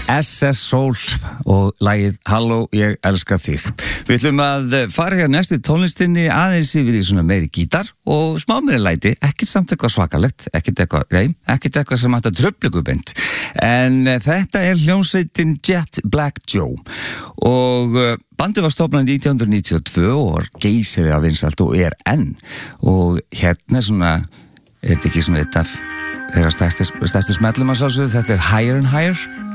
SS Soul og lagið Halló, ég elska þig. Við ætlum að fara hér næstu tónlistinni aðeins yfir í svona meiri gítar og smá meiri læti, ekkert samt eitthvað svakalegt, ekkert eitthvað sem hægt að trufla ykkur beint. En þetta hljómsveitin Jet Black Joe og bandið var stofnað 1992 og var geysilega vinsælt og enn. Og hérna svona, þetta ekki svona eitt af þeirra stærsti smellum að sjálfsögðu, þetta Higher and Higher.